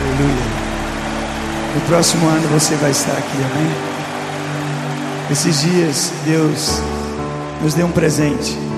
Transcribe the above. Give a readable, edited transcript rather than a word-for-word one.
Aleluia. No próximo ano você vai estar aqui, amém? Esses dias Deus nos deu um presente.